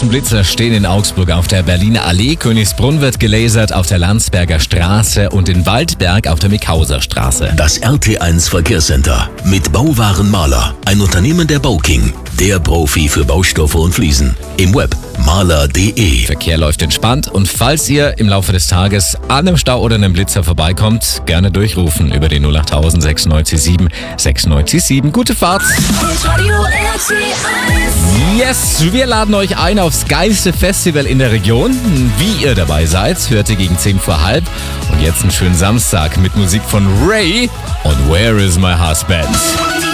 ersten Blitzer stehen in Augsburg auf der Berliner Allee, Königsbrunn wird gelasert auf der Landsberger Straße und in Waldberg auf der Mikauser Straße. Das RT1 Verkehrscenter mit Bauwaren Mahler, ein Unternehmen der Bauking, der Profi für Baustoffe und Fliesen. Im Web mahler.de. Verkehr läuft entspannt und falls ihr im Laufe des Tages an einem Stau oder einem Blitzer vorbeikommt, gerne durchrufen über die 08000 967 697. Gute Fahrt! Yes, wir laden euch ein aufs geilste Festival in der Region. Wie ihr dabei seid, hört ihr gegen 10 vor halb. Und jetzt einen schönen Samstag mit Musik von Ray und Where is my husband?